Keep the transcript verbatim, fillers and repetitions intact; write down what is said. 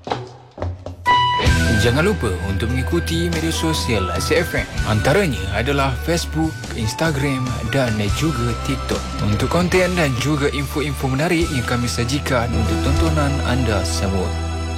Jangan lupa untuk mengikuti media sosial Azad F M. Antaranya adalah Facebook, Instagram dan juga TikTok. Untuk konten dan juga info-info menarik yang kami sajikan untuk tontonan anda semua.